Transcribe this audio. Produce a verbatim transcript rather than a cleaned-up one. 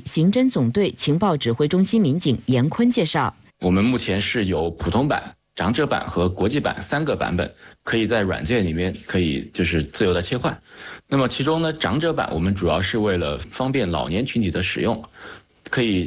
刑侦总队情报指挥中心民警严坤介绍， 我们目前是有普通版、长者版和国际版三个版本，可以在软件里面可以就是自由的切换。那么其中呢，长者版我们主要是为了方便老年群体的使用，可以